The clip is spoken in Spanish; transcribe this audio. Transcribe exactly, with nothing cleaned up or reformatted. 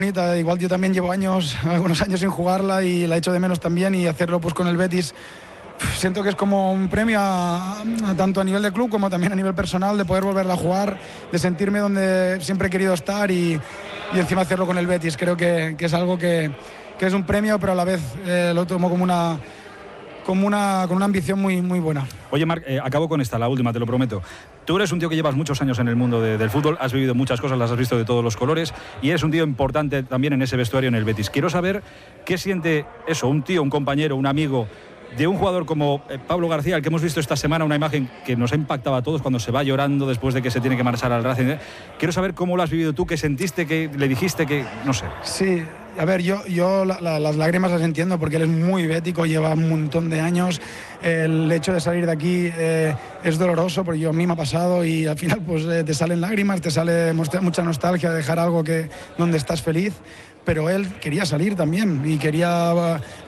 bonita. Igual yo también llevo años, algunos años sin jugarla y la echo de menos también, y hacerlo pues con el Betis siento que es como un premio a, a, tanto a nivel de club como también a nivel personal, de poder volverla a jugar, de sentirme donde siempre he querido estar y, y encima hacerlo con el Betis. Creo que, que es algo que, que es un premio, pero a la vez eh, lo tomo como una como una, con una ambición muy, muy buena. Oye, Marc, eh, acabo con esta, la última, te lo prometo. Tú eres un tío que llevas muchos años en el mundo de, del fútbol, has vivido muchas cosas, las has visto de todos los colores y eres un tío importante también en ese vestuario en el Betis. Quiero saber qué siente eso, un tío, un compañero, un amigo de un jugador como eh, Pablo García, al que hemos visto esta semana, una imagen que nos ha impactado a todos cuando se va llorando después de que se tiene que marchar al Racing. Quiero saber cómo lo has vivido tú, qué sentiste, qué le dijiste, que no sé. Sí. A ver, yo, yo la, la, las lágrimas las entiendo porque él es muy bético, lleva un montón de años. El hecho de salir de aquí eh, es doloroso, porque yo a mí me ha pasado y al final pues eh, te salen lágrimas, te sale mucha nostalgia de dejar algo que, donde estás feliz. Pero él quería salir también y quería